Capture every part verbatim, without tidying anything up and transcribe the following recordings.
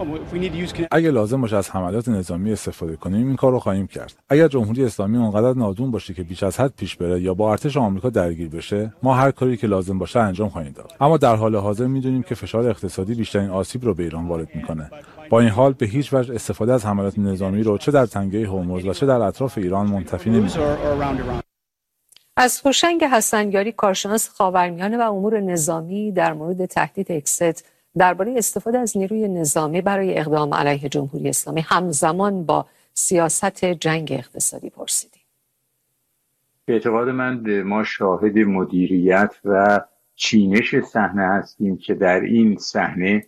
اگه لازم باشه از حملات نظامی استفاده کنیم این کار رو خواهیم کرد. اگر جمهوری اسلامی اونقدر نادون باشه که بیش از حد پیش بره یا با ارتش آمریکا درگیر بشه، ما هر کاری که لازم باشه انجام خواهیم داد. اما در حال حاضر میدونیم که فشار اقتصادی بیشترین آسیب رو به ایران وارد میکنه. با این حال به هیچ وجه استفاده از حملات نظامی رو چه در تنگه هرمز و چه در اطراف ایران منتفی نمی‌کنیم. از هوشنگ حسنیاری، کارشناس خاورمیانه و امور نظامی، در مورد تهدید اکست درباره استفاده از نیروی نظامی برای اقدام علیه جمهوری اسلامی همزمان با سیاست جنگ اقتصادی پرسیدیم. به اعتقاد من ما شاهد مدیریت و چینش صحنه هستیم که در این صحنه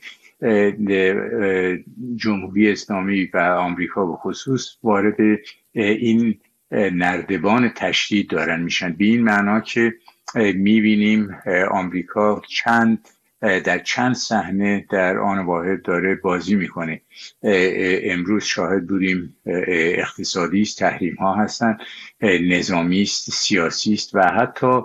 جمهوری اسلامی و آمریکا به خصوص وارد این نردبان تشدید دارن میشن، به این معنا که میبینیم آمریکا چند در چند صحنه در آن واحد داره بازی میکنه. امروز شاهد بودیم اقتصادی است، تحریم ها هستن، نظامی است، سیاسی است و حتی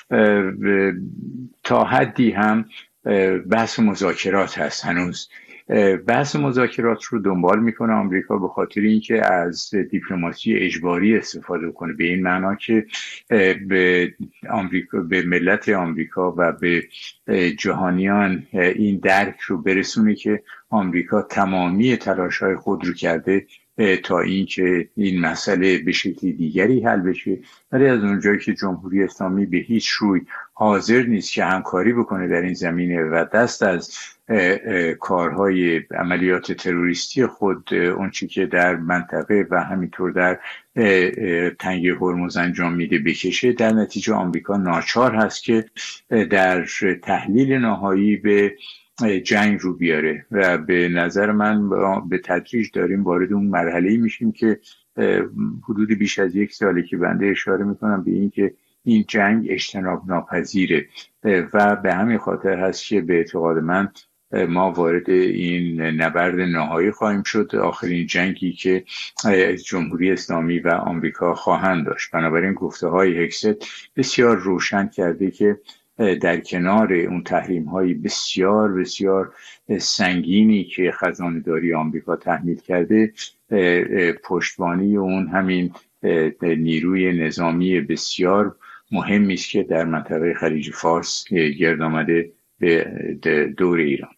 تا حدی هم بحث مذاکرات هست. هنوز بحث مذاکرات رو دنبال میکنه آمریکا به خاطر اینکه از دیپلماسی اجباری استفاده کنه، به این معنا که به آمریکا، به ملت آمریکا و به جهانیان این درک رو برسونه که آمریکا تمامی تلاش‌های خود رو کرده تا اینکه این مسئله به شکل دیگری حل بشه، ولی از اونجایی که جمهوری اسلامی به هیچ روی حاضر نیست که همکاری بکنه در این زمینه و دست از کارهای عملیات تروریستی خود اون چی که در منطقه و همینطور در تنگه هرمز انجام میده بکشه، در نتیجه آمریکا ناچار هست که در تحلیل نهایی به جنگ رو بیاره و به نظر من به تدریج داریم وارد اون مرحله‌ای میشیم که حدود بیش از یک ساله که بنده اشاره میکنم به این که این جنگ اجتناب ناپذیره و به همین خاطر هست که به اعتقاد من ما وارد این نبرد نهایی خواهیم شد، آخرین جنگی که جمهوری اسلامی و آمریکا خواهند داشت. بنابراین گفته های هکست بسیار روشن کرده که در کنار اون تحریم های بسیار بسیار سنگینی که خزانه‌داری آمریکا تحمیل کرده، پشتوانی اون همین نیروی نظامی بسیار مهمی است که در منطقه خلیج فارس گرد آمده به دور ایران.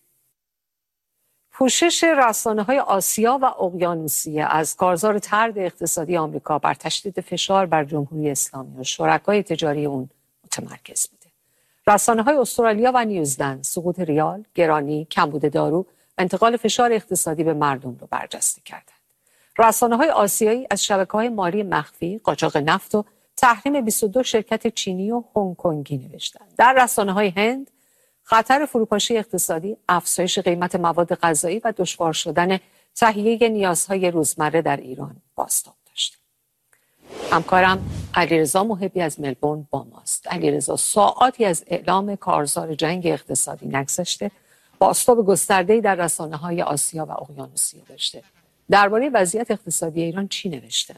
پوشش رسانه‌های آسیا و اقیانوسیه از کارزار طرد اقتصادی آمریکا بر تشدید فشار بر جمهوری اسلامی و شرکای تجاری اون متمرکز بوده. رسانه‌های استرالیا و نیوزلند سقوط ریال، گرانی، کمبود دارو و انتقال فشار اقتصادی به مردم رو برجسته کردند. رسانه‌های آسیایی از شبکه‌های مالی مخفی، قاچاق نفت و تحریم بیست و دو شرکت چینی و هنگ کنگی نوشتند. در رسانه‌های هند خطر فروپاشی اقتصادی، افزایش قیمت مواد غذایی و دشوار شدن تهیه نیازهای روزمره در ایران بازتاب داشت. همکارم علیرضا محبی از ملبورن با ماست. علیرضا، ساعاتی از اعلام کارزار جنگ اقتصادی نگذشته، بازتاب گسترده‌ای در رسانه‌های آسیا و اقیانوسیه داشته. درباره وضعیت اقتصادی ایران چی نوشته؟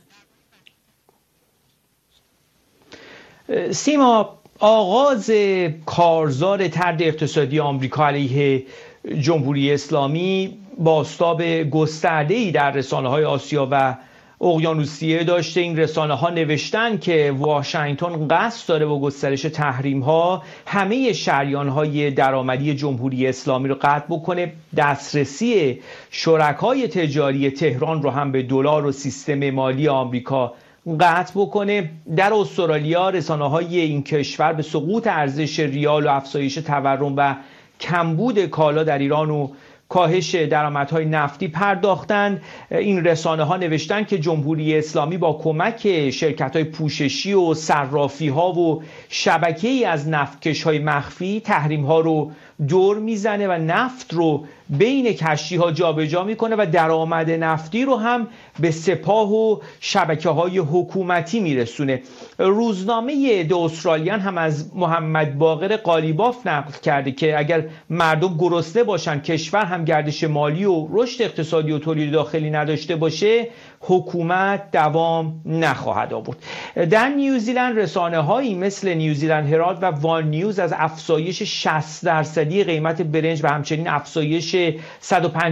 سیما، آغاز کارزار طرد اقتصادی آمریکا علیه جمهوری اسلامی بازتاب گسترده‌ای در رسانه‌های آسیا و اقیانوسیه داشته. این رسانه‌ها نوشتن که واشنگتن قصد داره با گسترش تحریم‌ها همه شریان‌های درآمدی جمهوری اسلامی رو قطع بکنه، دسترسی شرکای تجاری تهران رو هم به دلار و سیستم مالی آمریکا قطع بکنه. در استرالیا رسانه‌های این کشور به سقوط ارزش ریال و افزایش تورم و کمبود کالا در ایران و کاهش درآمدهای نفتی پرداختند. این رسانه‌ها نوشتن که جمهوری اسلامی با کمک شرکت‌های پوششی و صرافی‌ها و شبکه‌ای از نفتکش‌های مخفی تحریم‌ها رو دور میزنه و نفت رو بین کشتی‌ها جابجا میکنه و درآمد نفتی رو هم به سپاه و شبکه‌های حکومتی میرسونه. روزنامه د استرالیان هم از محمد باقر قالیباف نقل کرده که اگر مردم گرسنه باشن، کشور هم گردش مالی و رشد اقتصادی و تولید داخلی نداشته باشه، حکومت دوام نخواهد آورد. در نیوزیلند رسانه‌هایی مثل نیوزیلند هرالد و وان نیوز از افزایش شصت درصدی قیمت برنج و همچنین افزایش صد و پنجاه